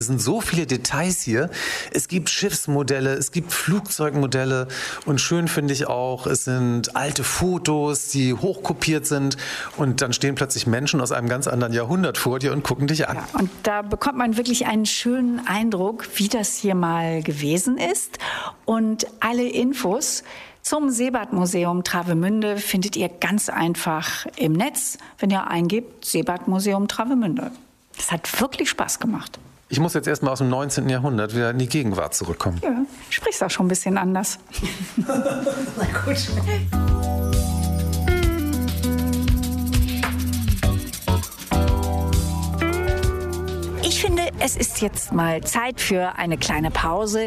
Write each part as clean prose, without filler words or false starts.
Es sind so viele Details hier. Es gibt Schiffsmodelle, es gibt Flugzeugmodelle und schön finde ich auch, es sind alte Fotos, die hochkopiert sind und dann stehen plötzlich Menschen aus einem ganz anderen Jahrhundert vor dir und gucken dich an. Ja, und da bekommt man wirklich einen schönen Eindruck, wie das hier mal gewesen ist. Und alle Infos zum Seebadmuseum Travemünde findet ihr ganz einfach im Netz, wenn ihr eingebt Seebadmuseum Travemünde. Das hat wirklich Spaß gemacht. Ich muss jetzt erstmal aus dem 19. Jahrhundert wieder in die Gegenwart zurückkommen. Ja, du sprichst auch schon ein bisschen anders. Na gut. Ich finde, es ist jetzt mal Zeit für eine kleine Pause.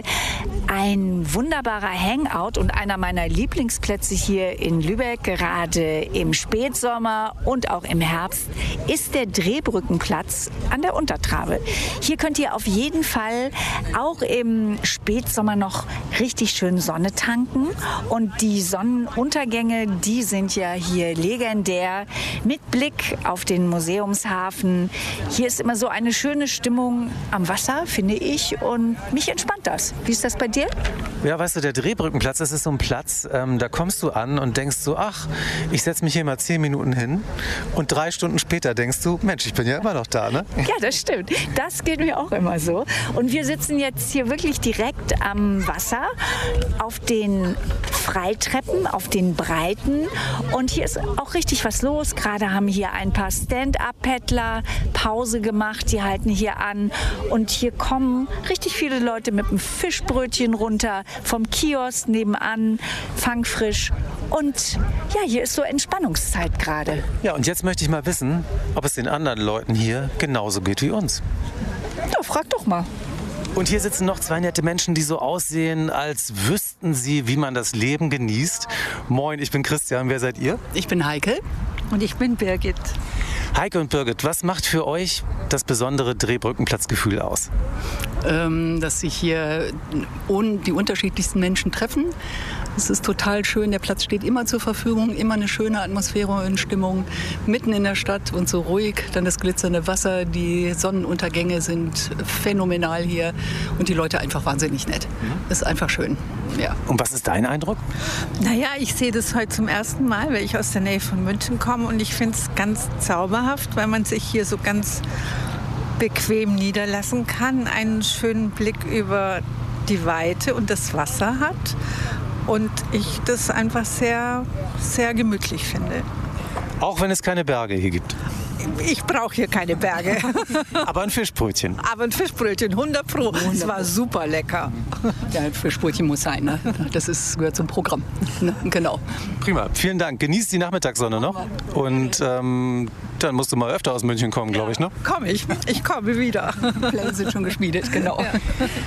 Ein wunderbarer Hangout und einer meiner Lieblingsplätze hier in Lübeck, gerade im Spätsommer und auch im Herbst, ist der Drehbrückenplatz an der Untertrave. Hier könnt ihr auf jeden Fall auch im Spätsommer noch richtig schön Sonne tanken. Und die Sonnenuntergänge, die sind ja hier legendär mit Blick auf den Museumshafen. Hier ist immer so eine schöne Stimmung am Wasser, finde ich, und mich entspannt das. Wie ist das bei dir? Ja, weißt du, der Drehbrückenplatz, das ist so ein Platz, da kommst du an und denkst so, ach, ich setze mich hier mal 10 Minuten hin und 3 Stunden später denkst du, Mensch, ich bin ja immer noch da, ne? Ja, das stimmt. Das geht mir auch immer so. Und wir sitzen jetzt hier wirklich direkt am Wasser, auf den Freitreppen, auf den Breiten. Und hier ist auch richtig was los. Gerade haben hier ein paar Stand-up-Paddler Pause gemacht, die halten hier an. Und hier kommen richtig viele Leute mit einem Fischbrötchen runter, vom Kiosk nebenan, fangfrisch. Und ja, hier ist so Entspannungszeit gerade. Ja, und jetzt möchte ich mal wissen, ob es den anderen Leuten hier genauso geht wie uns. Ja, frag doch mal. Und hier sitzen noch 2 nette Menschen, die so aussehen, als wüssten sie, wie man das Leben genießt. Moin, ich bin Christian. Wer seid ihr? Ich bin Heike. Und ich bin Birgit. Heike und Birgit, was macht für euch das besondere Drehbrückenplatzgefühl aus? Dass sich hier die unterschiedlichsten Menschen treffen. Es ist total schön, der Platz steht immer zur Verfügung, immer eine schöne Atmosphäre und Stimmung, mitten in der Stadt und so ruhig. Dann das glitzernde Wasser, die Sonnenuntergänge sind phänomenal hier und die Leute einfach wahnsinnig nett. Ist einfach schön, ja. Und was ist dein Eindruck? Naja, ich sehe das heute zum ersten Mal, weil ich aus der Nähe von München komme und ich finde es ganz zauberhaft, weil man sich hier so ganz bequem niederlassen kann, einen schönen Blick über die Weite und das Wasser hat und ich das einfach sehr, sehr gemütlich finde. Auch wenn es keine Berge hier gibt? Ich brauche hier keine Berge. Aber ein Fischbrötchen? Aber ein Fischbrötchen, 100 Pro. Das war super lecker. Ja, ein Fischbrötchen muss sein, ne? Gehört zum Programm. Ne? Genau. Prima, vielen Dank. Genießt die Nachmittagssonne noch. Und dann musst du mal öfter aus München kommen, glaube ich, ne? Komme ich. Ich komme wieder. Pläne sind schon geschmiedet, genau. Ja.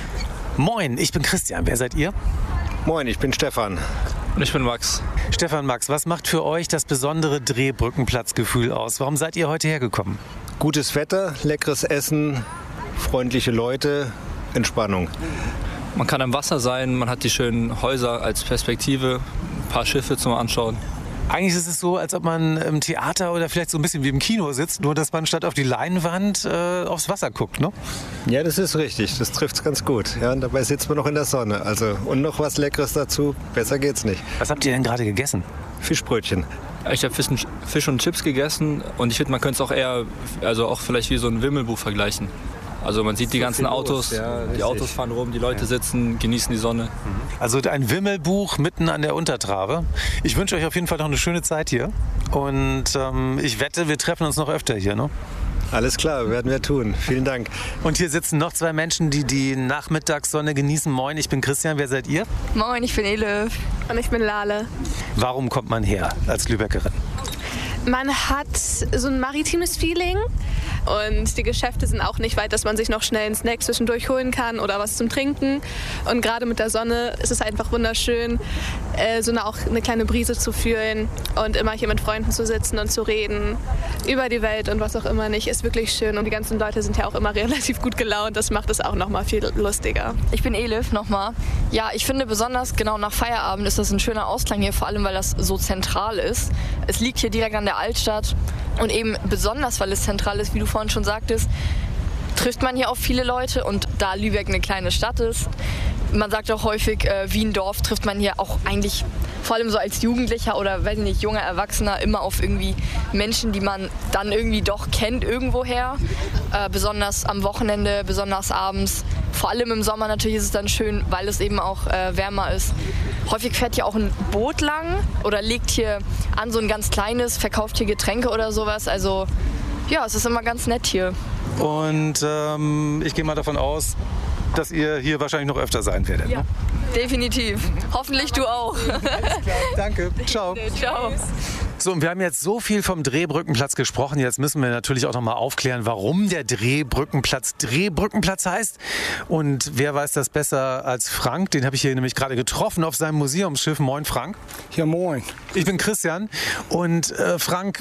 Moin, ich bin Christian. Wer seid ihr? Moin, ich bin Stefan. Und ich bin Max. Stefan, Max, was macht für euch das besondere Drehbrückenplatzgefühl aus? Warum seid ihr heute hergekommen? Gutes Wetter, leckeres Essen, freundliche Leute, Entspannung. Man kann am Wasser sein, man hat die schönen Häuser als Perspektive, ein paar Schiffe zum Anschauen. Eigentlich ist es so, als ob man im Theater oder vielleicht so ein bisschen wie im Kino sitzt, nur dass man statt auf die Leinwand aufs Wasser guckt, ne? Ja, das ist richtig. Das trifft es ganz gut. Ja, und dabei sitzt man noch in der Sonne. Also, und noch was Leckeres dazu. Besser geht's nicht. Was habt ihr denn gerade gegessen? Fischbrötchen. Ich habe Fisch und Chips gegessen und ich finde, man könnte es auch eher, also auch vielleicht wie so ein Wimmelbuch vergleichen. Also man sieht die ganzen Autos, ja, die Autos fahren rum, die Leute sitzen, genießen die Sonne. Also ein Wimmelbuch mitten an der Untertrave. Ich wünsche euch auf jeden Fall noch eine schöne Zeit hier. Und ich wette, wir treffen uns noch öfter hier, ne? Alles klar, werden wir tun. Vielen Dank. Und hier sitzen noch 2 Menschen, die die Nachmittagssonne genießen. Moin, ich bin Christian. Wer seid ihr? Moin, ich bin Elif. Und ich bin Lale. Warum kommt man her als Lübeckerin? Man hat so ein maritimes Feeling und die Geschäfte sind auch nicht weit, dass man sich noch schnell einen Snack zwischendurch holen kann oder was zum Trinken. Und gerade mit der Sonne ist es einfach wunderschön, auch eine kleine Brise zu fühlen und immer hier mit Freunden zu sitzen und zu reden über die Welt und was auch immer nicht, ist wirklich schön. Und die ganzen Leute sind ja auch immer relativ gut gelaunt, das macht es auch noch mal viel lustiger. Ich bin Elif nochmal. Ja, ich finde besonders genau nach Feierabend ist das ein schöner Ausklang hier, vor allem weil das so zentral ist. Es liegt hier direkt an der Altstadt und eben besonders, weil es zentral ist, wie du vorhin schon sagtest, trifft man hier auf viele Leute und da Lübeck eine kleine Stadt ist, man sagt auch häufig, wie ein Dorf, trifft man hier auch eigentlich vor allem so als Jugendlicher oder, weiß ich nicht, junger Erwachsener immer auf irgendwie Menschen, die man dann irgendwie doch kennt irgendwoher. Besonders am Wochenende, besonders abends. Vor allem im Sommer natürlich ist es dann schön, weil es eben auch wärmer ist. Häufig fährt hier auch ein Boot lang oder legt hier an so ein ganz kleines, verkauft hier Getränke oder sowas. Also ja, es ist immer ganz nett hier. Und ich gehe mal davon aus, dass ihr hier wahrscheinlich noch öfter sein werdet. Ja, definitiv. Hoffentlich du auch. Alles klar, danke. Ciao. Ciao. So, und wir haben jetzt so viel vom Drehbrückenplatz gesprochen. Jetzt müssen wir natürlich auch noch mal aufklären, warum der Drehbrückenplatz heißt. Und wer weiß das besser als Frank? Den habe ich hier nämlich gerade getroffen auf seinem Museumsschiff. Moin, Frank. Ja, moin. Ich bin Christian. Und Frank,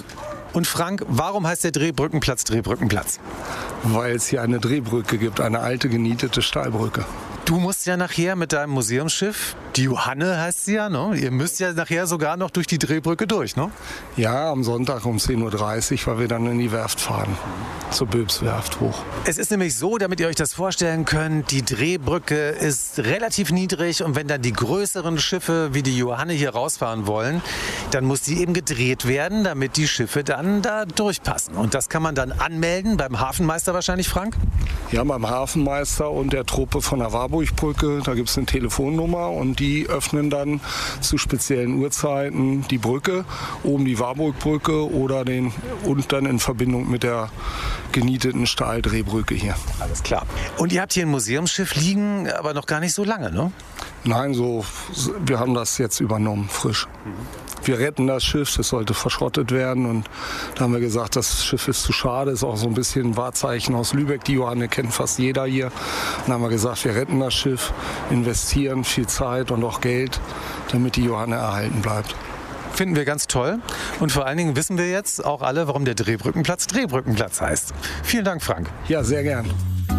warum heißt der Drehbrückenplatz Drehbrückenplatz? Weil es hier eine Drehbrücke gibt, eine alte genietete Stahlbrücke. Du musst ja nachher mit deinem Museumsschiff, die Johanne heißt sie ja, ne? Ihr müsst ja nachher sogar noch durch die Drehbrücke durch, ne? Ja, am Sonntag um 10.30 Uhr, weil wir dann in die Werft fahren, zur Böbswerft hoch. Es ist nämlich so, damit ihr euch das vorstellen könnt, die Drehbrücke ist relativ niedrig und wenn dann die größeren Schiffe wie die Johanne hier rausfahren wollen, dann muss die eben gedreht werden, damit die Schiffe dann da durchpassen. Und das kann man dann anmelden beim Hafenmeister wahrscheinlich, Frank? Ja, beim Hafenmeister und der Truppe von der Warburgbrücke, da gibt es eine Telefonnummer und die öffnen dann zu speziellen Uhrzeiten die Brücke, oben die Warburgbrücke und dann in Verbindung mit der genieteten Stahldrehbrücke hier. Alles klar. Und ihr habt hier ein Museumsschiff liegen, aber noch gar nicht so lange, ne? Nein, wir haben das jetzt übernommen, frisch. Wir retten das Schiff, das sollte verschrottet werden und da haben wir gesagt, das Schiff ist zu schade, ist auch so ein bisschen ein Wahrzeichen aus Lübeck, die Johanne kennt fast jeder hier. Und dann haben wir gesagt, wir retten das Schiff, investieren viel Zeit und auch Geld, damit die Johanne erhalten bleibt. Finden wir ganz toll und vor allen Dingen wissen wir jetzt auch alle, warum der Drehbrückenplatz Drehbrückenplatz heißt. Vielen Dank, Frank. Ja, sehr gern.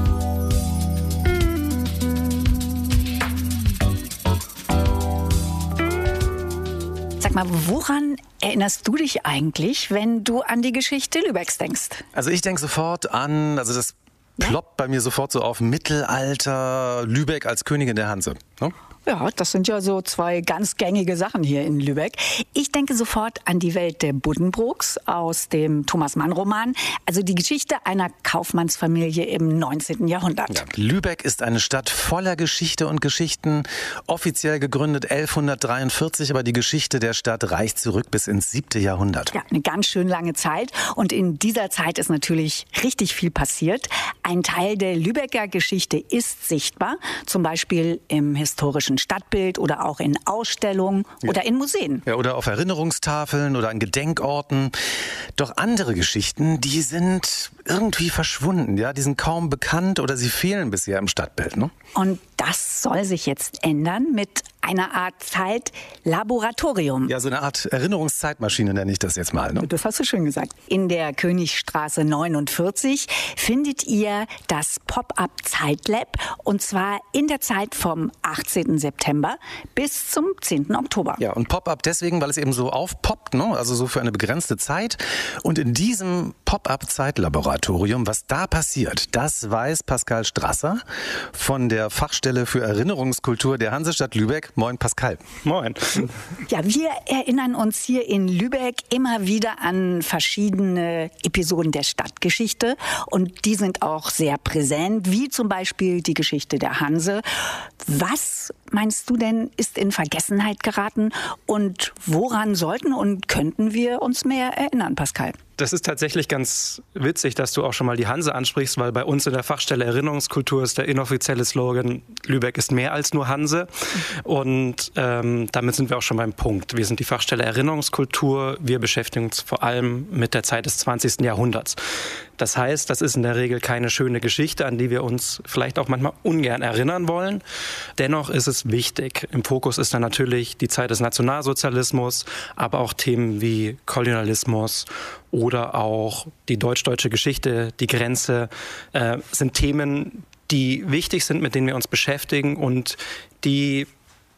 Sag mal, woran erinnerst du dich eigentlich, wenn du an die Geschichte Lübecks denkst? Also ich denke sofort an, das ploppt bei mir sofort so auf Mittelalter, Lübeck als Königin der Hanse. Ne? Ja, das sind ja so zwei ganz gängige Sachen hier in Lübeck. Ich denke sofort an die Welt der Buddenbrooks aus dem Thomas-Mann-Roman, also die Geschichte einer Kaufmannsfamilie im 19. Jahrhundert. Ja, Lübeck ist eine Stadt voller Geschichte und Geschichten, offiziell gegründet 1143, aber die Geschichte der Stadt reicht zurück bis ins 7. Jahrhundert. Ja, eine ganz schön lange Zeit und in dieser Zeit ist natürlich richtig viel passiert. Ein Teil der Lübecker Geschichte ist sichtbar, zum Beispiel im historischen Stadtbild oder auch in Ausstellungen oder in Museen. Ja, oder auf Erinnerungstafeln oder an Gedenkorten. Doch andere Geschichten, die sind irgendwie verschwunden. Ja? Die sind kaum bekannt oder sie fehlen bisher im Stadtbild. Ne? Und das soll sich jetzt ändern mit einer Art Zeitlaboratorium. Ja, so eine Art Erinnerungszeitmaschine nenne ich das jetzt mal. Ne? Das hast du schön gesagt. In der Königstraße 49 findet ihr das Pop-up-Zeitlab und zwar in der Zeit vom 18. September bis zum 10. Oktober. Ja, und Pop-up deswegen, weil es eben so aufpoppt, ne? Also so für eine begrenzte Zeit. Und in diesem Pop-up-Zeitlaboratorium, was da passiert, das weiß Pascal Strasser von der Fachstelle für Erinnerungskultur der Hansestadt Lübeck. Moin, Pascal. Moin. Ja, wir erinnern uns hier in Lübeck immer wieder an verschiedene Episoden der Stadtgeschichte und die sind auch sehr präsent, wie zum Beispiel die Geschichte der Hanse. Was meinst du denn, ist in Vergessenheit geraten und woran sollten und könnten wir uns mehr erinnern, Pascal? Das ist tatsächlich ganz witzig, dass du auch schon mal die Hanse ansprichst, weil bei uns in der Fachstelle Erinnerungskultur ist der inoffizielle Slogan, Lübeck ist mehr als nur Hanse. Und damit sind wir auch schon beim Punkt. Wir sind die Fachstelle Erinnerungskultur. Wir beschäftigen uns vor allem mit der Zeit des 20. Jahrhunderts. Das heißt, das ist in der Regel keine schöne Geschichte, an die wir uns vielleicht auch manchmal ungern erinnern wollen. Dennoch ist es wichtig. Im Fokus ist dann natürlich die Zeit des Nationalsozialismus, aber auch Themen wie Kolonialismus oder auch die deutsch-deutsche Geschichte, die Grenze, sind Themen, die wichtig sind, mit denen wir uns beschäftigen und die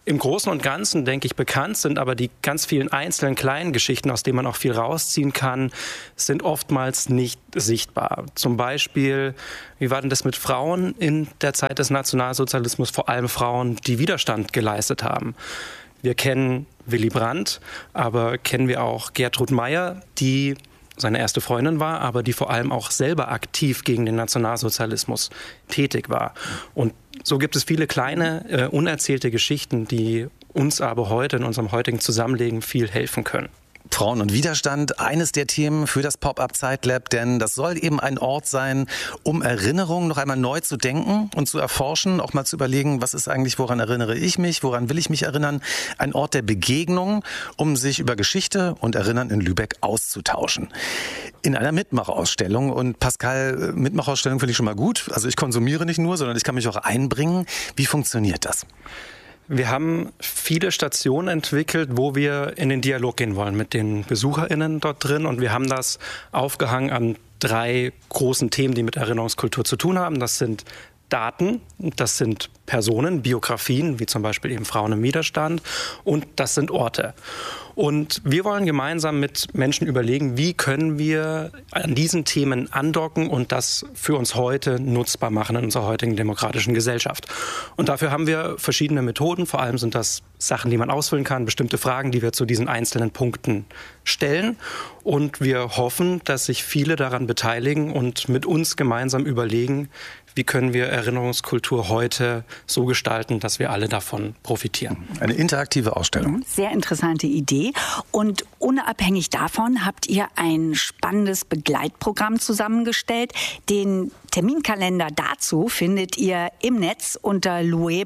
im Großen und Ganzen, denke ich, bekannt sind, aber die ganz vielen einzelnen kleinen Geschichten, aus denen man auch viel rausziehen kann, sind oftmals nicht sichtbar. Zum Beispiel, wie war denn das mit Frauen in der Zeit des Nationalsozialismus, vor allem Frauen, die Widerstand geleistet haben? Wir kennen Willy Brandt, aber kennen wir auch Gertrud Meyer, die seine erste Freundin war, aber die vor allem auch selber aktiv gegen den Nationalsozialismus tätig war. Und so gibt es viele kleine, unerzählte Geschichten, die uns aber heute in unserem heutigen Zusammenleben viel helfen können. Frauen und Widerstand, eines der Themen für das Pop-Up Zeitlab, denn das soll eben ein Ort sein, um Erinnerungen noch einmal neu zu denken und zu erforschen, auch mal zu überlegen, was ist eigentlich, woran erinnere ich mich, woran will ich mich erinnern. Ein Ort der Begegnung, um sich über Geschichte und Erinnern in Lübeck auszutauschen. In einer Mitmachausstellung. Und Pascal, Mitmachausstellung finde ich schon mal gut. Also ich konsumiere nicht nur, sondern ich kann mich auch einbringen. Wie funktioniert das? Wir haben viele Stationen entwickelt, wo wir in den Dialog gehen wollen mit den BesucherInnen dort drin. Und wir haben das aufgehangen an 3 großen Themen, die mit Erinnerungskultur zu tun haben. Das sind Daten, das sind Personen, Biografien, wie zum Beispiel eben Frauen im Widerstand, und das sind Orte. Und wir wollen gemeinsam mit Menschen überlegen, wie können wir an diesen Themen andocken und das für uns heute nutzbar machen in unserer heutigen demokratischen Gesellschaft. Und dafür haben wir verschiedene Methoden. Vor allem sind das Sachen, die man ausfüllen kann, bestimmte Fragen, die wir zu diesen einzelnen Punkten stellen. Und wir hoffen, dass sich viele daran beteiligen und mit uns gemeinsam überlegen, wie können wir Erinnerungskultur heute so gestalten, dass wir alle davon profitieren. Eine interaktive Ausstellung. Sehr interessante Idee. Und unabhängig davon habt ihr ein spannendes Begleitprogramm zusammengestellt. Den Terminkalender dazu findet ihr im Netz unter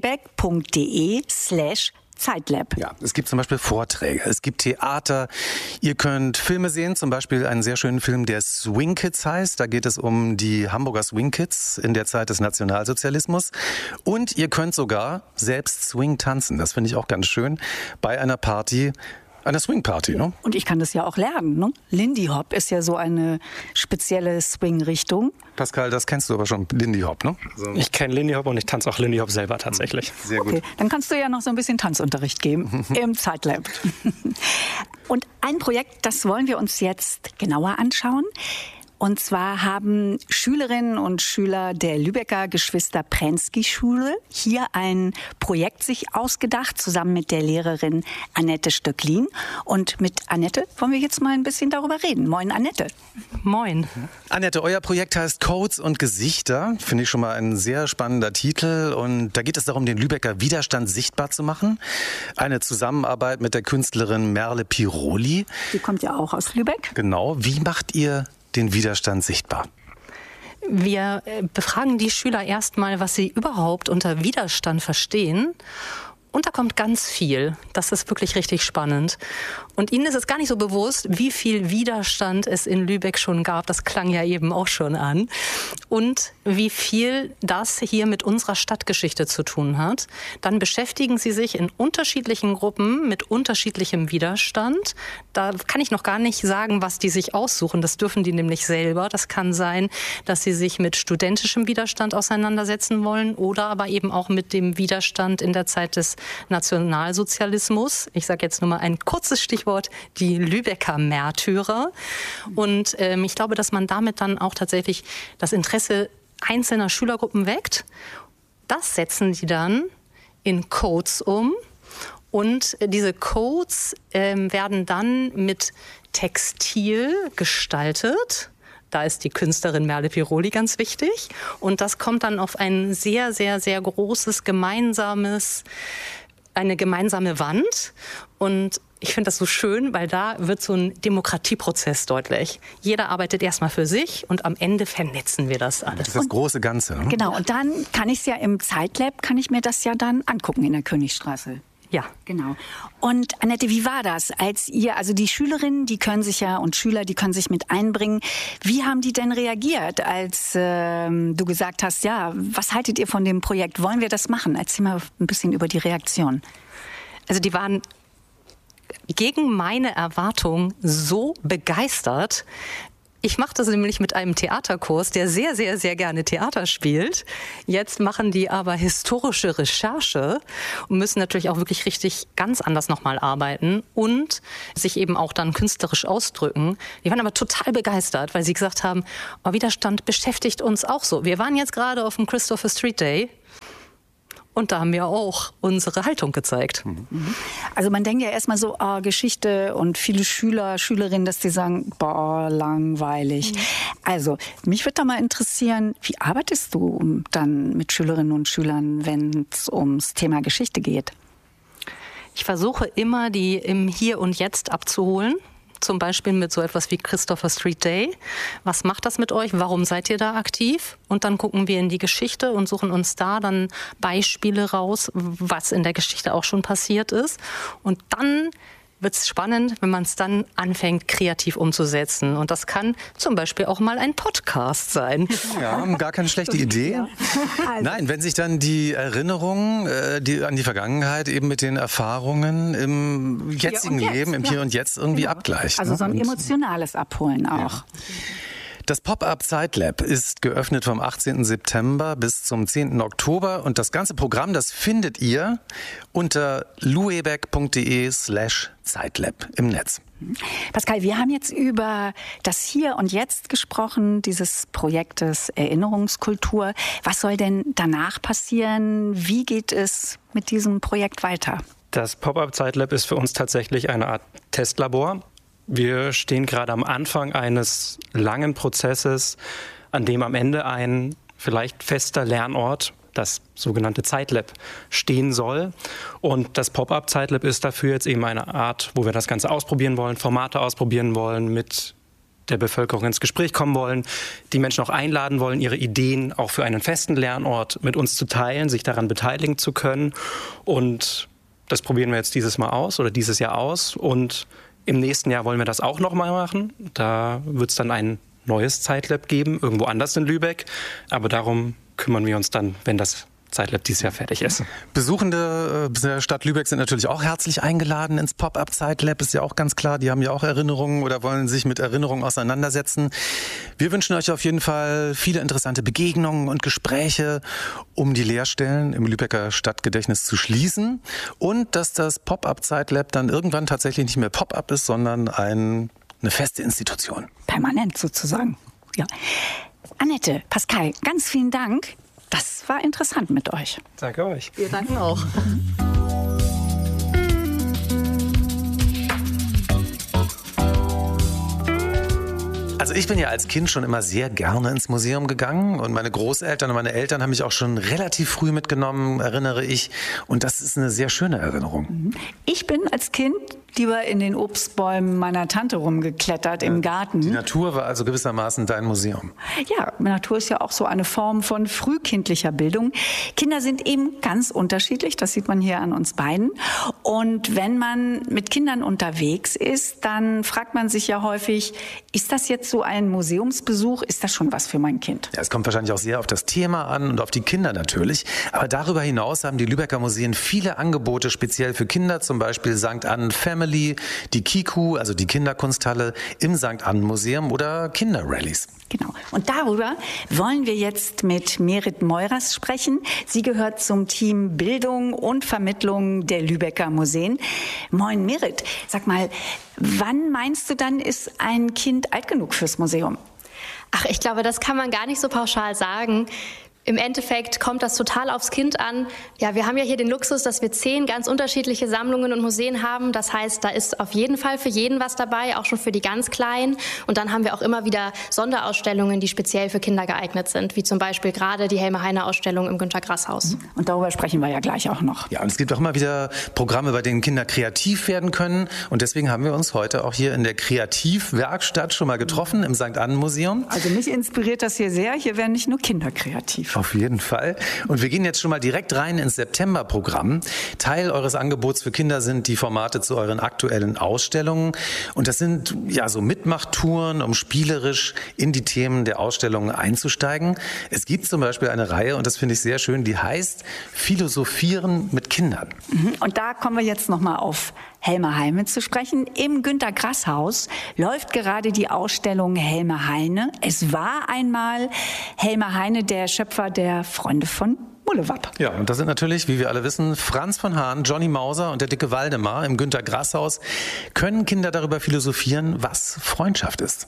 luebeck.de/Zeitlab. Ja, es gibt zum Beispiel Vorträge, es gibt Theater, ihr könnt Filme sehen, zum Beispiel einen sehr schönen Film, der Swing Kids heißt. Da geht es um die Hamburger Swing Kids in der Zeit des Nationalsozialismus. Und ihr könnt sogar selbst Swing tanzen, das finde ich auch ganz schön, bei einer Party. Eine Swing-Party, ne? Und ich kann das ja auch lernen, ne? Lindy Hop ist ja so eine spezielle Swing-Richtung. Pascal, das kennst du aber schon, Lindy Hop, ne? So. Ich kenne Lindy Hop und ich tanze auch Lindy Hop selber tatsächlich. Sehr gut. Okay, dann kannst du ja noch so ein bisschen Tanzunterricht geben im Zeitlab. Und ein Projekt, das wollen wir uns jetzt genauer anschauen. Und zwar haben Schülerinnen und Schüler der Lübecker Geschwister-Prensky-Schule hier ein Projekt sich ausgedacht, zusammen mit der Lehrerin Annette Stöcklin. Und mit Annette wollen wir jetzt mal ein bisschen darüber reden. Moin, Annette. Moin. Annette, euer Projekt heißt Codes und Gesichter. Finde ich schon mal ein sehr spannender Titel. Und da geht es darum, den Lübecker Widerstand sichtbar zu machen. Eine Zusammenarbeit mit der Künstlerin Merle Piroli. Die kommt ja auch aus Lübeck. Genau. Wie macht ihr den Widerstand sichtbar? Wir befragen die Schüler erstmal, was sie überhaupt unter Widerstand verstehen. Und da kommt ganz viel. Das ist wirklich richtig spannend. Und Ihnen ist es gar nicht so bewusst, wie viel Widerstand es in Lübeck schon gab. Das klang ja eben auch schon an. Und wie viel das hier mit unserer Stadtgeschichte zu tun hat. Dann beschäftigen Sie sich in unterschiedlichen Gruppen mit unterschiedlichem Widerstand. Da kann ich noch gar nicht sagen, was die sich aussuchen. Das dürfen die nämlich selber. Das kann sein, dass sie sich mit studentischem Widerstand auseinandersetzen wollen oder aber eben auch mit dem Widerstand in der Zeit des Nationalsozialismus. Ich sage jetzt nur mal ein kurzes Stichwort, die Lübecker Märtyrer. Und ich glaube, dass man damit dann auch tatsächlich das Interesse einzelner Schülergruppen weckt. Das setzen sie dann in Codes um. Und diese Codes werden dann mit Textil gestaltet. Da ist die Künstlerin Merle Piroli ganz wichtig. Und das kommt dann auf ein sehr, sehr, sehr großes eine gemeinsame Wand. Und ich finde das so schön, weil da wird so ein Demokratieprozess deutlich. Jeder arbeitet erstmal für sich und am Ende vernetzen wir das alles. Das ist das große Ganze. Ne? Genau, und dann kann ich es ja im Zeitlab, kann ich mir das ja dann angucken in der Königstraße. Ja. Genau. Und Annette, wie war das, als ihr, also die Schülerinnen, die können sich ja, und Schüler, die können sich mit einbringen. Wie haben die denn reagiert, als du gesagt hast, ja, was haltet ihr von dem Projekt? Wollen wir das machen? Erzähl mal ein bisschen über die Reaktion. Also die waren gegen meine Erwartung so begeistert. Ich mache das nämlich mit einem Theaterkurs, der sehr, sehr, sehr gerne Theater spielt. Jetzt machen die aber historische Recherche und müssen natürlich auch wirklich richtig ganz anders nochmal arbeiten und sich eben auch dann künstlerisch ausdrücken. Die waren aber total begeistert, weil sie gesagt haben, Widerstand beschäftigt uns auch so. Wir waren jetzt gerade auf dem Christopher Street Day. Und da haben wir auch unsere Haltung gezeigt. Also man denkt ja erstmal so, Geschichte und viele Schüler, Schülerinnen, dass die sagen, langweilig. Also mich würde da mal interessieren, wie arbeitest du dann mit Schülerinnen und Schülern, wenn es ums Thema Geschichte geht? Ich versuche immer, die im Hier und Jetzt abzuholen. Zum Beispiel mit so etwas wie Christopher Street Day. Was macht das mit euch? Warum seid ihr da aktiv? Und dann gucken wir in die Geschichte und suchen uns da dann Beispiele raus, was in der Geschichte auch schon passiert ist. Und dann wird es spannend, wenn man es dann anfängt, kreativ umzusetzen. Und das kann zum Beispiel auch mal ein Podcast sein. Ja, gar keine schlechte Idee. Nein, wenn sich dann die Erinnerungen an die Vergangenheit eben mit den Erfahrungen im jetzigen Leben, im Hier und Jetzt irgendwie abgleicht. Also so ein emotionales Abholen auch. Ja. Das Pop-Up Zeitlab ist geöffnet vom 18. September bis zum 10. Oktober und das ganze Programm, das findet ihr unter luebeck.de/Zeitlab im Netz. Pascal, wir haben jetzt über das Hier und Jetzt gesprochen, dieses Projektes Erinnerungskultur. Was soll denn danach passieren? Wie geht es mit diesem Projekt weiter? Das Pop-Up Zeitlab ist für uns tatsächlich eine Art Testlabor. Wir stehen gerade am Anfang eines langen Prozesses, an dem am Ende ein vielleicht fester Lernort, das sogenannte Zeitlab, stehen soll. Und das Pop-Up Zeitlab ist dafür jetzt eben eine Art, wo wir das Ganze ausprobieren wollen, Formate ausprobieren wollen, mit der Bevölkerung ins Gespräch kommen wollen, die Menschen auch einladen wollen, ihre Ideen auch für einen festen Lernort mit uns zu teilen, sich daran beteiligen zu können. Und das probieren wir jetzt dieses Jahr aus. Und im nächsten Jahr wollen wir das auch nochmal machen. Da wird es dann ein neues Zeitlab geben, irgendwo anders in Lübeck. Aber darum kümmern wir uns dann, wenn das Zeitlab dieses Jahr fertig ist. Besuchende der Stadt Lübeck sind natürlich auch herzlich eingeladen ins Pop-Up Zeitlab, ist ja auch ganz klar. Die haben ja auch Erinnerungen oder wollen sich mit Erinnerungen auseinandersetzen. Wir wünschen euch auf jeden Fall viele interessante Begegnungen und Gespräche, um die Leerstellen im Lübecker Stadtgedächtnis zu schließen und dass das Pop-Up Zeitlab dann irgendwann tatsächlich nicht mehr Pop-Up ist, sondern eine feste Institution. Permanent sozusagen. Ja. Annette, Pascal, ganz vielen Dank. Das war interessant mit euch. Danke euch. Wir danken auch. Also ich bin ja als Kind schon immer sehr gerne ins Museum gegangen und meine Großeltern und meine Eltern haben mich auch schon relativ früh mitgenommen, erinnere ich. Und das ist eine sehr schöne Erinnerung. Ich bin als Kind lieber in den Obstbäumen meiner Tante rumgeklettert im Garten. Die Natur war also gewissermaßen dein Museum. Ja, Natur ist ja auch so eine Form von frühkindlicher Bildung. Kinder sind eben ganz unterschiedlich, das sieht man hier an uns beiden. Und wenn man mit Kindern unterwegs ist, dann fragt man sich ja häufig, ist das jetzt so ein Museumsbesuch? Ist das schon was für mein Kind? Ja, es kommt wahrscheinlich auch sehr auf das Thema an und auf die Kinder natürlich. Aber darüber hinaus haben die Lübecker Museen viele Angebote speziell für Kinder, zum Beispiel St. Annen Family, die Kiku, also die Kinderkunsthalle im St. Annen Museum oder Kinderrallies. Genau. Und darüber wollen wir jetzt mit Merit Meuras sprechen. Sie gehört zum Team Bildung und Vermittlung der Lübecker Museen. Moin Merit, sag mal, wann meinst du dann, ist ein Kind alt genug fürs Museum? Ach, ich glaube, das kann man gar nicht so pauschal sagen. Im Endeffekt kommt das total aufs Kind an. Ja, wir haben ja hier den Luxus, dass wir 10 ganz unterschiedliche Sammlungen und Museen haben. Das heißt, da ist auf jeden Fall für jeden was dabei, auch schon für die ganz Kleinen. Und dann haben wir auch immer wieder Sonderausstellungen, die speziell für Kinder geeignet sind, wie zum Beispiel gerade die Helme-Heine-Ausstellung im Günter-Grass-Haus. Und darüber sprechen wir ja gleich auch noch. Ja, und es gibt auch immer wieder Programme, bei denen Kinder kreativ werden können. Und deswegen haben wir uns heute auch hier in der Kreativwerkstatt schon mal getroffen, im St. Annen Museum. Also mich inspiriert das hier sehr. Hier werden nicht nur Kinder kreativ. Auf jeden Fall. Und wir gehen jetzt schon mal direkt rein ins Septemberprogramm. Teil eures Angebots für Kinder sind die Formate zu euren aktuellen Ausstellungen. Und das sind ja so Mitmachtouren, um spielerisch in die Themen der Ausstellungen einzusteigen. Es gibt zum Beispiel eine Reihe, und das finde ich sehr schön, die heißt Philosophieren mit Kindern. Und da kommen wir jetzt nochmal auf Helmer Heine zu sprechen. Im Günter-Grass-Haus läuft gerade die Ausstellung Helmer Heine. Es war einmal Helmer Heine, der Schöpfer der Freunde von Mullewap. Ja, und das sind natürlich, wie wir alle wissen, Franz von Hahn, Johnny Mauser und der dicke Waldemar im Günter-Grass-Haus. Können Kinder darüber philosophieren, was Freundschaft ist?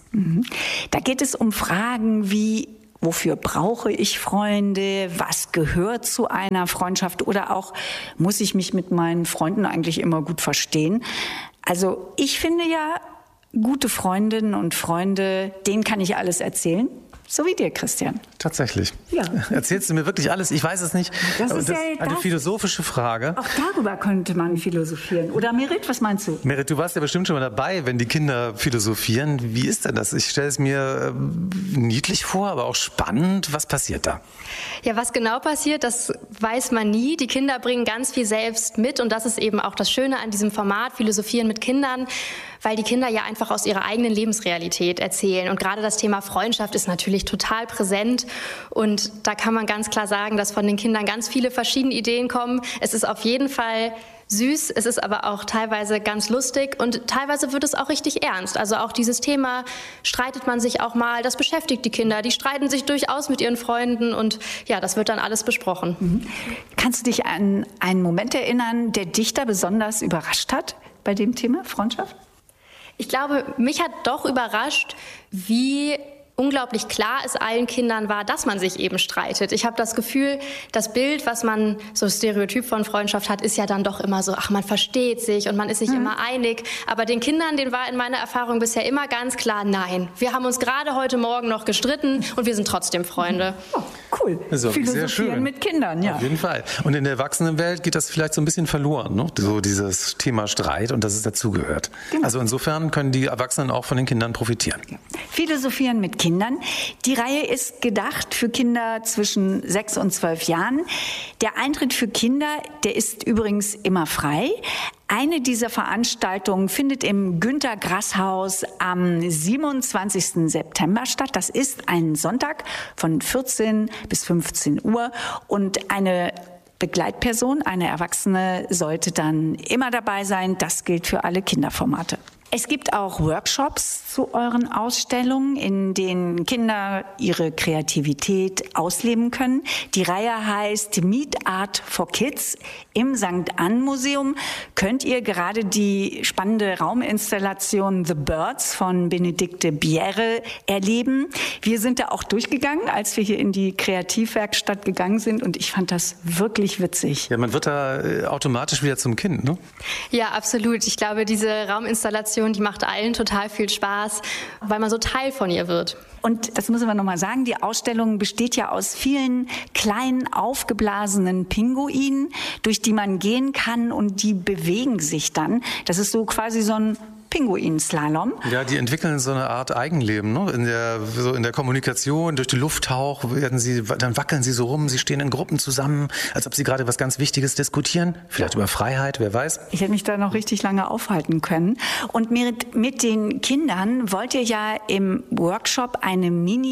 Da geht es um Fragen wie: Wofür brauche ich Freunde? Was gehört zu einer Freundschaft? Oder auch, muss ich mich mit meinen Freunden eigentlich immer gut verstehen? Also ich finde ja, gute Freundinnen und Freunde, denen kann ich alles erzählen. So wie dir, Christian. Tatsächlich. Ja. Erzählst du mir wirklich alles? Ich weiß es nicht. Das ist eine philosophische Frage. Auch darüber könnte man philosophieren. Oder Merit, was meinst du? Merit, du warst ja bestimmt schon mal dabei, wenn die Kinder philosophieren. Wie ist denn das? Ich stelle es mir niedlich vor, aber auch spannend. Was passiert da? Ja, was genau passiert, das weiß man nie. Die Kinder bringen ganz viel selbst mit und das ist eben auch das Schöne an diesem Format Philosophieren mit Kindern, weil die Kinder ja einfach aus ihrer eigenen Lebensrealität erzählen. Und gerade das Thema Freundschaft ist natürlich total präsent. Und da kann man ganz klar sagen, dass von den Kindern ganz viele verschiedene Ideen kommen. Es ist auf jeden Fall süß, es ist aber auch teilweise ganz lustig und teilweise wird es auch richtig ernst. Also auch dieses Thema, streitet man sich auch mal, das beschäftigt die Kinder. Die streiten sich durchaus mit ihren Freunden und ja, das wird dann alles besprochen. Kannst du dich an einen Moment erinnern, der dich da besonders überrascht hat bei dem Thema Freundschaft? Ich glaube, mich hat doch überrascht, wie unglaublich klar es allen Kindern war, dass man sich eben streitet. Ich habe das Gefühl, das Bild, was man so stereotyp von Freundschaft hat, ist ja dann doch immer so, ach, man versteht sich und man ist sich immer einig. Aber den Kindern, denen war in meiner Erfahrung bisher immer ganz klar, nein, wir haben uns gerade heute Morgen noch gestritten und wir sind trotzdem Freunde. Oh, cool. Also, sehr schön. Mit Kindern, ja. Auf jeden Fall. Und in der Erwachsenenwelt geht das vielleicht so ein bisschen verloren, ne? So dieses Thema Streit und dass es dazugehört. Genau. Also insofern können die Erwachsenen auch von den Kindern profitieren. Philosophieren mit Kindern. Die Reihe ist gedacht für Kinder zwischen 6 und 12 Jahren. Der Eintritt für Kinder, der ist übrigens immer frei. Eine dieser Veranstaltungen findet im Günter-Grass-Haus am 27. September statt. Das ist ein Sonntag von 14 bis 15 Uhr. Und eine Begleitperson, eine Erwachsene, sollte dann immer dabei sein. Das gilt für alle Kinderformate. Es gibt auch Workshops zu euren Ausstellungen, in denen Kinder ihre Kreativität ausleben können. Die Reihe heißt Meet Art for Kids. Im St. Ann Museum könnt ihr gerade die spannende Rauminstallation The Birds von Benedikte Bjerre erleben. Wir sind da auch durchgegangen, als wir hier in die Kreativwerkstatt gegangen sind und ich fand das wirklich witzig. Ja, man wird da automatisch wieder zum Kind, ne? Ja, absolut. Ich glaube, diese Rauminstallation, die macht allen total viel Spaß, weil man so Teil von ihr wird. Und das müssen wir nochmal sagen, die Ausstellung besteht ja aus vielen kleinen, aufgeblasenen Pinguinen, durch die man gehen kann und die bewegen sich dann. Das ist so quasi so ein Pinguin-Slalom. Ja, die entwickeln so eine Art Eigenleben, ne? In der Kommunikation, durch die Lufthauch dann wackeln sie so rum, sie stehen in Gruppen zusammen, als ob sie gerade was ganz Wichtiges diskutieren, vielleicht über Freiheit, wer weiß. Ich hätte mich da noch richtig lange aufhalten können. Und mit den Kindern wollt ihr ja im Workshop eine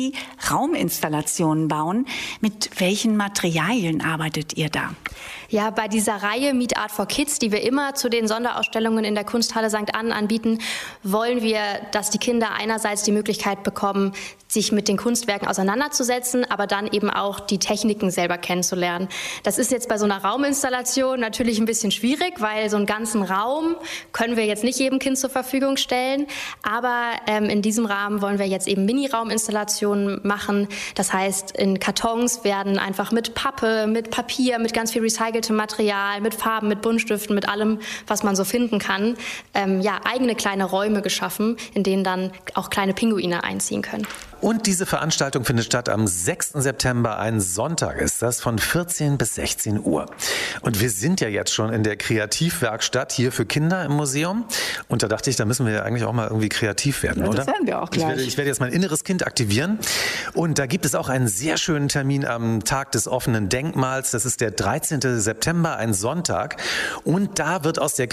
Mini-Rauminstallation bauen. Mit welchen Materialien arbeitet ihr da? Ja, bei dieser Reihe Meet Art for Kids, die wir immer zu den Sonderausstellungen in der Kunsthalle St. Ann anbieten, wollen wir, dass die Kinder einerseits die Möglichkeit bekommen, sich mit den Kunstwerken auseinanderzusetzen, aber dann eben auch die Techniken selber kennenzulernen. Das ist jetzt bei so einer Rauminstallation natürlich ein bisschen schwierig, weil so einen ganzen Raum können wir jetzt nicht jedem Kind zur Verfügung stellen. Aber in diesem Rahmen wollen wir jetzt eben Mini-Rauminstallationen machen. Das heißt, in Kartons werden einfach mit Pappe, mit Papier, mit ganz viel recyceltem Material, mit Farben, mit Buntstiften, mit allem, was man so finden kann, eigene kleine Räume geschaffen, in denen dann auch kleine Pinguine einziehen können. Und diese Veranstaltung findet statt am 6. September, ein Sonntag ist das, von 14 bis 16 Uhr. Und wir sind ja jetzt schon in der Kreativwerkstatt hier für Kinder im Museum. Und da dachte ich, da müssen wir ja eigentlich auch mal irgendwie kreativ werden, ja, oder? Das werden wir auch gleich. Ich werde jetzt mein inneres Kind aktivieren. Und da gibt es auch einen sehr schönen Termin am Tag des offenen Denkmals. Das ist der 13. September, ein Sonntag. Und da wird aus der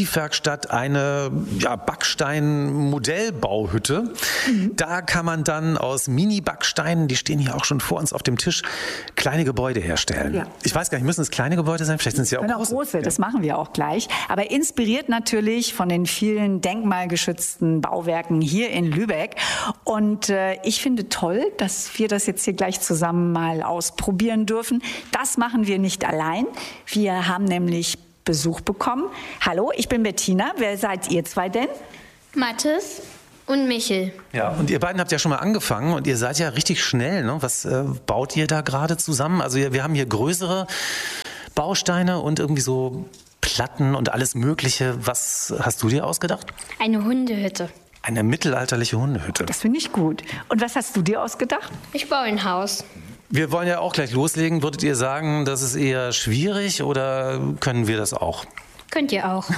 Kreativwerkstatt eine Backstein-Modellbauhütte. Da kann man dann aus Mini-Backsteinen, die stehen hier auch schon vor uns auf dem Tisch, kleine Gebäude herstellen. Ja. Ich weiß gar nicht, müssen es kleine Gebäude sein? Vielleicht sind es ja auch große. Das machen wir auch gleich. Aber inspiriert natürlich von den vielen denkmalgeschützten Bauwerken hier in Lübeck. Und ich finde toll, dass wir das jetzt hier gleich zusammen mal ausprobieren dürfen. Das machen wir nicht allein. Wir haben nämlich Besuch bekommen. Hallo, ich bin Bettina. Wer seid ihr zwei denn? Mathis und Michel. Ja, und ihr beiden habt ja schon mal angefangen und ihr seid ja richtig schnell. Ne? Was baut ihr da gerade zusammen? Also wir haben hier größere Bausteine und irgendwie so Platten und alles Mögliche. Was hast du dir ausgedacht? Eine Hundehütte. Eine mittelalterliche Hundehütte. Das finde ich gut. Und was hast du dir ausgedacht? Ich baue ein Haus. Wir wollen ja auch gleich loslegen. Würdet ihr sagen, das ist eher schwierig oder können wir das auch? Könnt ihr auch.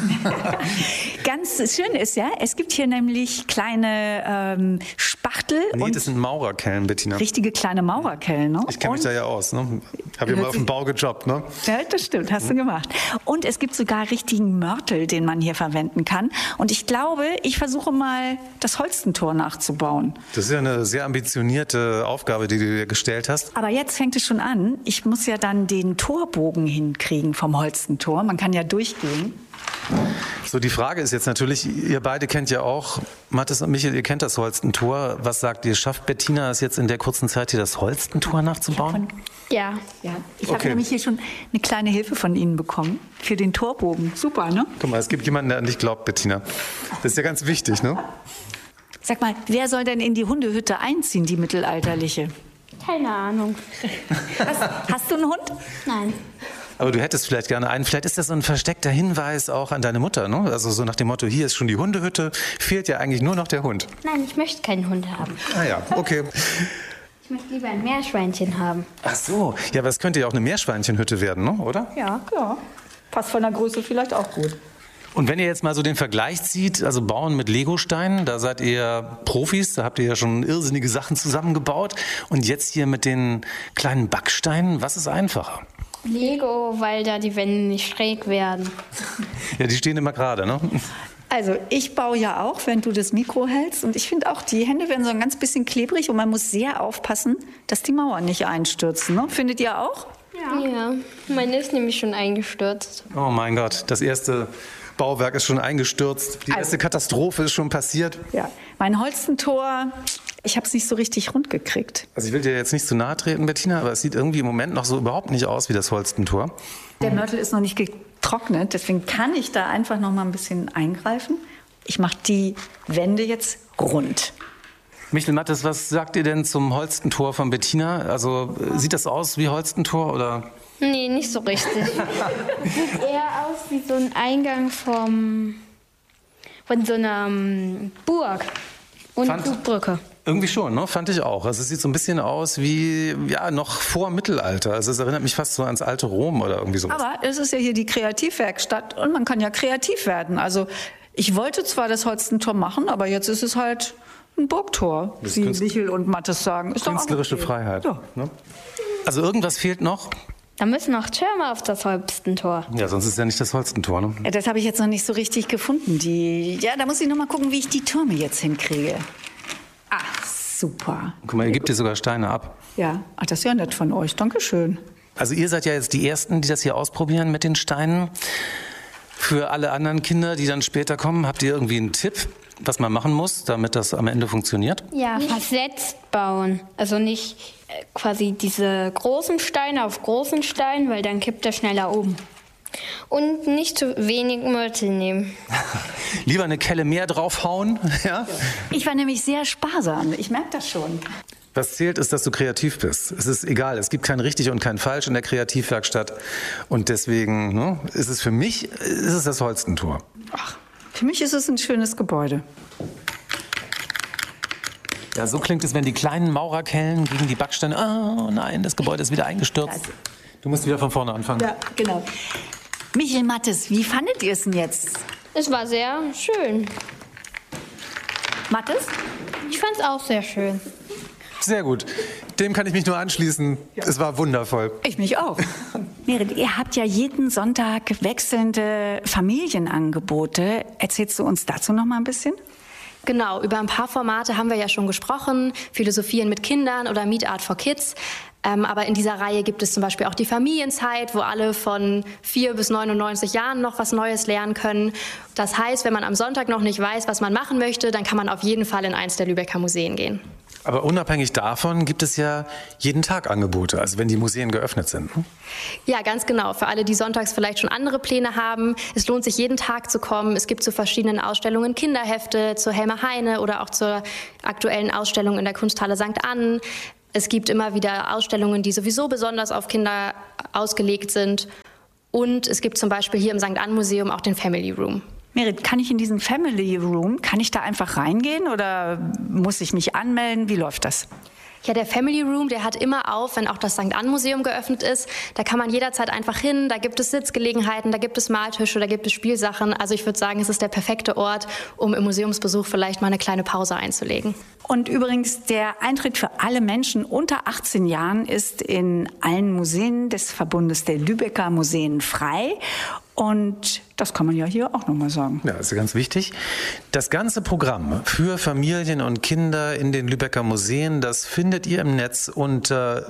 Ganz schön ist ja, es gibt hier nämlich kleine Spachtel. Nee, das sind Maurerkellen, Bettina. Richtige kleine Maurerkellen, ne? Ich kenne mich da ja aus, ne? Habe ja mal auf dem Bau gejobbt, ne? Ja, das stimmt, hast du gemacht. Und es gibt sogar richtigen Mörtel, den man hier verwenden kann. Und ich glaube, ich versuche mal, das Holstentor nachzubauen. Das ist ja eine sehr ambitionierte Aufgabe, die du dir gestellt hast. Aber jetzt fängt es schon an. Ich muss ja dann den Torbogen hinkriegen vom Holstentor. Man kann ja durchgehen. So, die Frage ist jetzt natürlich, ihr beide kennt ja auch, Mathis und Michel, ihr kennt das Holstentor. Was sagt ihr, schafft Bettina es jetzt in der kurzen Zeit, hier das Holstentor nachzubauen? Ja. Ich habe nämlich hier schon eine kleine Hilfe von Ihnen bekommen für den Torbogen. Super, ne? Guck mal, es gibt jemanden, der an dich glaubt, Bettina. Das ist ja ganz wichtig, ne? Sag mal, wer soll denn in die Hundehütte einziehen, die mittelalterliche? Keine Ahnung. Hast du einen Hund? Nein. Aber du hättest vielleicht gerne einen. Vielleicht ist das so ein versteckter Hinweis auch an deine Mutter, ne? Also so nach dem Motto, hier ist schon die Hundehütte, fehlt ja eigentlich nur noch der Hund. Nein, ich möchte keinen Hund haben. Ah ja, okay. Ich möchte lieber ein Meerschweinchen haben. Ach so, ja, aber es könnte ja auch eine Meerschweinchenhütte werden, ne? Oder? Ja. Passt von der Größe vielleicht auch gut. Und wenn ihr jetzt mal so den Vergleich zieht, also Bauen mit Legosteinen, da seid ihr Profis, da habt ihr ja schon irrsinnige Sachen zusammengebaut. Und jetzt hier mit den kleinen Backsteinen, was ist einfacher? Lego, weil da die Wände nicht schräg werden. Ja, die stehen immer gerade, ne? Also ich baue ja auch, wenn du das Mikro hältst. Und ich finde auch, die Hände werden so ein ganz bisschen klebrig. Und man muss sehr aufpassen, dass die Mauern nicht einstürzen. Ne? Findet ihr auch? Ja, meine ist nämlich schon eingestürzt. Oh mein Gott, das erste Bauwerk ist schon eingestürzt. Die erste Katastrophe ist schon passiert. Ja, mein Holstentor, ich habe es nicht so richtig rund gekriegt. Also ich will dir jetzt nicht zu nahe treten, Bettina, aber es sieht irgendwie im Moment noch so überhaupt nicht aus wie das Holstentor. Der Mörtel ist noch nicht getrocknet, deswegen kann ich da einfach noch mal ein bisschen eingreifen. Ich mache die Wände jetzt rund. Michel, Mathis, was sagt ihr denn zum Holstentor von Bettina? Also sieht das aus wie Holstentor oder? Nee, nicht so richtig. Sieht eher aus wie so ein Eingang von so einer Burg und eine Brücke. Irgendwie schon, ne? Fand ich auch. Also es sieht so ein bisschen aus wie, ja, noch vor Mittelalter. Also es erinnert mich fast so ans alte Rom oder irgendwie sowas. Aber es ist ja hier die Kreativwerkstatt und man kann ja kreativ werden. Also ich wollte zwar das Holstentor machen, aber jetzt ist es halt ein Burgtor, wie Michel und Mathis sagen. Ist künstlerische okay. Freiheit. Ja. Ne? Also irgendwas fehlt noch. Da müssen noch Türme auf das Holstentor. Ja, sonst ist ja nicht das Holstentor, ne? Das habe ich jetzt noch nicht so richtig gefunden. Da muss ich noch mal gucken, wie ich die Türme jetzt hinkriege. Ach, super. Guck mal, ihr gebt dir sogar Steine ab. Ja, ach, das ist ja nett von euch. Dankeschön. Also ihr seid ja jetzt die Ersten, die das hier ausprobieren mit den Steinen. Für alle anderen Kinder, die dann später kommen, habt ihr irgendwie einen Tipp, was man machen muss, damit das am Ende funktioniert? Ja, versetzt bauen. Also nicht quasi diese großen Steine auf großen Steinen, weil dann kippt er schneller um. Und nicht zu wenig Mörtel nehmen. Lieber eine Kelle mehr draufhauen. Ja? Ich war nämlich sehr sparsam. Ich merke das schon. Was zählt, ist, dass du kreativ bist. Es ist egal, es gibt kein richtig und kein falsch in der Kreativwerkstatt. Und deswegen ist es für mich das Holstentor. Ach, für mich ist es ein schönes Gebäude. Ja, so klingt es, wenn die kleinen Maurerkellen gegen die Backsteine... Oh nein, das Gebäude ist wieder eingestürzt. Du musst wieder von vorne anfangen. Ja, genau. Michel, Mathis, wie fandet ihr es denn jetzt? Es war sehr schön. Mathis? Ich fand es auch sehr schön. Sehr gut. Dem kann ich mich nur anschließen. Ja. Es war wundervoll. Ich mich auch. Merit, ihr habt ja jeden Sonntag wechselnde Familienangebote. Erzählst du uns dazu noch mal ein bisschen? Genau, über ein paar Formate haben wir ja schon gesprochen. Philosophieren mit Kindern oder Meet Art for Kids. Aber in dieser Reihe gibt es zum Beispiel auch die Familienzeit, wo alle von 4 bis 99 Jahren noch was Neues lernen können. Das heißt, wenn man am Sonntag noch nicht weiß, was man machen möchte, dann kann man auf jeden Fall in eins der Lübecker Museen gehen. Aber unabhängig davon gibt es ja jeden Tag Angebote, also wenn die Museen geöffnet sind. Ne? Ja, ganz genau. Für alle, die sonntags vielleicht schon andere Pläne haben. Es lohnt sich, jeden Tag zu kommen. Es gibt zu verschiedenen Ausstellungen Kinderhefte, zur Helmer Heine oder auch zur aktuellen Ausstellung in der Kunsthalle St. Annen. Es gibt immer wieder Ausstellungen, die sowieso besonders auf Kinder ausgelegt sind. Und es gibt zum Beispiel hier im St. Annen Museum auch den Family Room. Merit, kann ich in diesen Family Room, kann ich da einfach reingehen oder muss ich mich anmelden? Wie läuft das? Ja, der Family Room, der hat immer auf, wenn auch das St. Annen Museum geöffnet ist. Da kann man jederzeit einfach hin, da gibt es Sitzgelegenheiten, da gibt es Maltische, da gibt es Spielsachen. Also ich würde sagen, es ist der perfekte Ort, um im Museumsbesuch vielleicht mal eine kleine Pause einzulegen. Und übrigens, der Eintritt für alle Menschen unter 18 Jahren ist in allen Museen des Verbundes der Lübecker Museen frei. Und das kann man ja hier auch nochmal sagen. Ja, das ist ganz wichtig. Das ganze Programm für Familien und Kinder in den Lübecker Museen, das findet ihr im Netz unter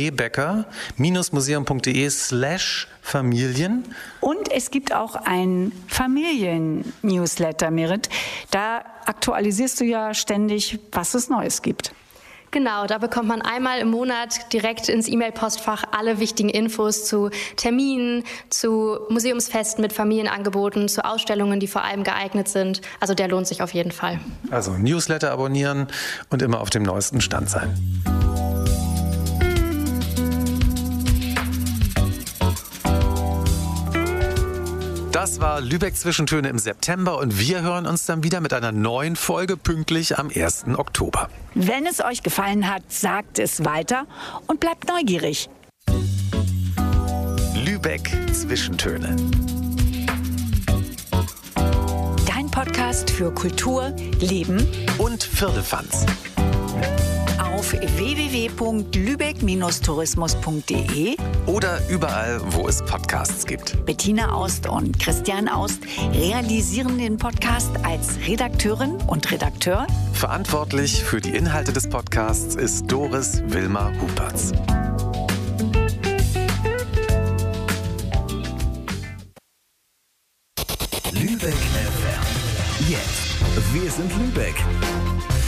luebecker-museum.de/Familien. Und es gibt auch ein Familien-Newsletter, Merit. Da aktualisierst du ja ständig, was es Neues gibt. Genau, da bekommt man einmal im Monat direkt ins E-Mail-Postfach alle wichtigen Infos zu Terminen, zu Museumsfesten mit Familienangeboten, zu Ausstellungen, die vor allem geeignet sind. Also der lohnt sich auf jeden Fall. Also Newsletter abonnieren und immer auf dem neuesten Stand sein. Das war Lübeck Zwischentöne im September und wir hören uns dann wieder mit einer neuen Folge pünktlich am 1. Oktober. Wenn es euch gefallen hat, sagt es weiter und bleibt neugierig. Lübeck Zwischentöne. Dein Podcast für Kultur, Leben und Firlefanz. Auf www.lübeck-tourismus.de oder überall, wo es Podcasts gibt. Bettina Aust und Christian Aust realisieren den Podcast als Redakteurin und Redakteur. Verantwortlich für die Inhalte des Podcasts ist Doris Wilma Hupertz. Lübeck FM. Jetzt. Wir sind Lübeck.